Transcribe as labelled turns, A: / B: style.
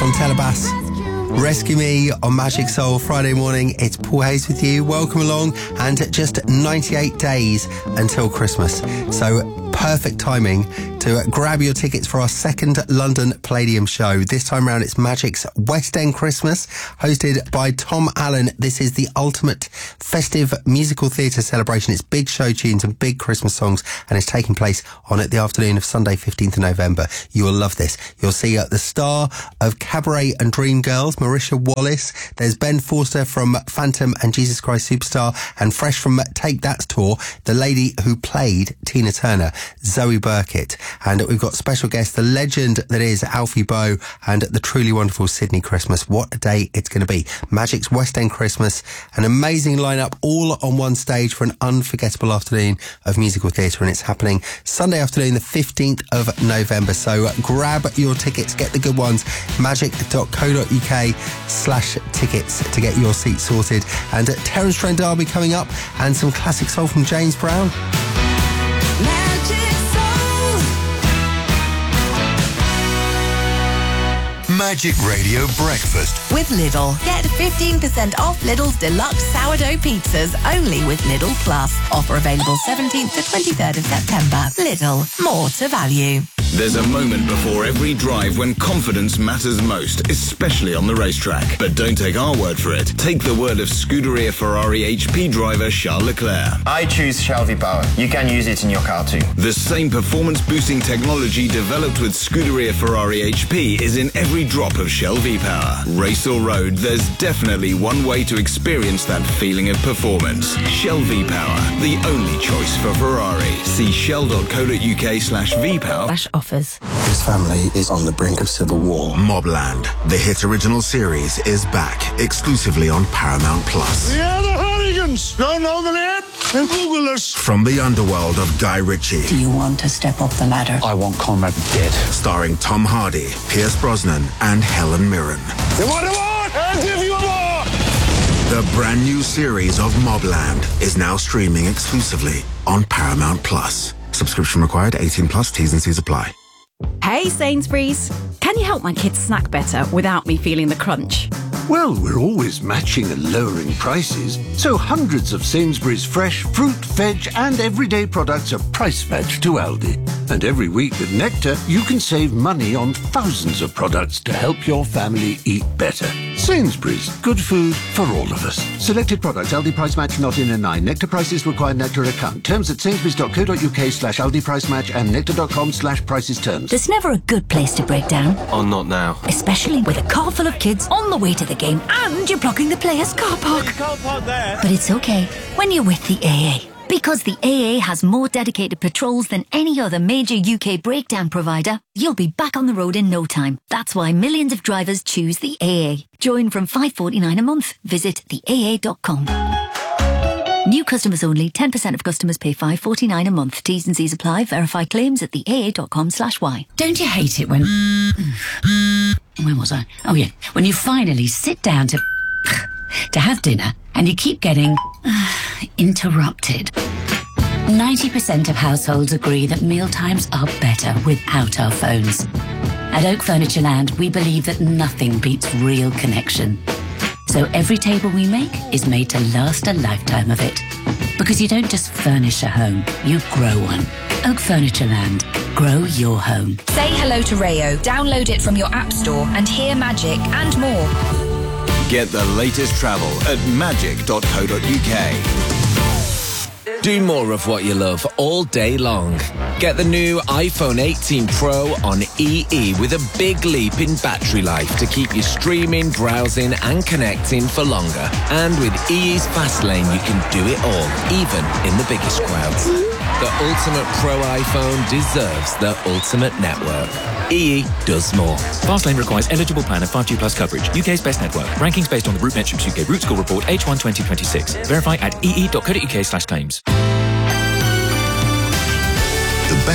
A: from Telebass. Rescue Me on Magic Soul Friday morning. It's Paul Hayes with you. Welcome along. And just 98 days until Christmas. So perfect timing to grab your tickets for our second London Palladium show. This time round, it's Magic's West End Christmas, hosted by Tom Allen. This is the ultimate festive musical theatre celebration. It's big show tunes and big Christmas songs, and it's taking place on the afternoon of Sunday, 15th of November. You will love this. You'll see the star of Cabaret and Dreamgirls, Marisha Wallace. There's Ben Forster from Phantom and Jesus Christ Superstar, and fresh from Take That's tour, the lady who played Tina Turner, Zoe Burkett. And we've got special guests, the legend that is Alfie Boe, and the truly wonderful Sydney Christmas. What a day it's going to be. Magic's West End Christmas, an amazing lineup all on one stage for an unforgettable afternoon of musical theatre, and it's happening Sunday afternoon, the 15th of November. So grab your tickets, get the good ones, magic.co.uk/tickets to get your seat sorted. And Terence Trent D'Arby coming up, and some classic soul from James Brown.
B: Magic Radio Breakfast
C: with Lidl. Get 15% off Lidl's deluxe sourdough pizzas only with Lidl Plus. Offer available 17th to 23rd of September. Lidl, more to value.
D: There's a moment before every drive when confidence matters most, especially on the racetrack. But don't take our word for it. Take the word of Scuderia Ferrari HP driver Charles Leclerc.
E: I choose Shell V-Power. You can use it in your car too.
D: The same performance-boosting technology developed with Scuderia Ferrari HP is in every drop of Shell V-Power. Race or road, there's definitely one way to experience that feeling of performance. Shell V-Power, the only choice for Ferrari. See shell.co.uk/V-Power
C: offers.
F: His family is on the brink of civil war.
B: Mobland, the hit original series, is back exclusively on Paramount Plus.
G: Yeah, the hooligans! Don't know the name? Then Google us.
B: From the underworld of Guy Ritchie.
H: Do you want to step up the ladder?
F: I want Conrad dead.
B: Starring Tom Hardy, Pierce Brosnan, and Helen Mirren.
G: You want more? I'll give you more!
B: The brand new series of Mobland is now streaming exclusively on Paramount Plus. Subscription required, 18 plus, T's and C's apply.
I: Hey Sainsbury's, can you help my kids snack better without me feeling the crunch?
J: Well, we're always matching and lowering prices, so hundreds of Sainsbury's fresh fruit, veg and everyday products are price matched to Aldi. And every week with Nectar, you can save money on thousands of products to help your family eat better. Sainsbury's, good food for all of us. Selected products, Aldi price match not in a 9. Nectar prices require Nectar account. Terms at sainsbury's.co.uk/Aldi price match and nectar.com/prices terms.
K: There's never a good place to break down.
L: Oh, not now.
K: Especially with a car full of kids on the way to the game and you're blocking the players' car park.
G: You can't park there.
K: But it's okay when you're with the AA. Because the AA has more dedicated patrols than any other major UK breakdown provider, you'll be back on the road in no time. That's why millions of drivers choose the AA. Join from $5.49 a month. Visit theaa.com. New customers only. 10% of customers pay $5.49 a month. T's and C's apply. Verify claims at theaa.com/y.
M: Don't you hate it when... Where was I? Oh, yeah. When you finally sit down to have dinner and you keep getting interrupted. 90% of households agree that mealtimes are better without our phones. At Oak Furniture Land, we believe that nothing beats real connection. So every table we make is made to last a lifetime of it. Because you don't just furnish a home, you grow one. Oak Furniture Land. Grow your home.
C: Say hello to Rayo. Download it from your app store and hear magic and more.
D: Get the latest travel at magic.co.uk.
L: Do more of what you love all day long. Get the new iPhone 18 Pro on EE with a big leap in battery life to keep you streaming, browsing and connecting for longer. And with EE's Fast Lane, you can do it all, even in the biggest crowds. The ultimate Pro iPhone deserves the ultimate network. EE does more.
N: Fastlane requires eligible plan and 5G plus coverage. UK's best network. Rankings based on the Root Metrics UK Root Score Report H1 2026. Verify at ee.co.uk/claims.
B: The best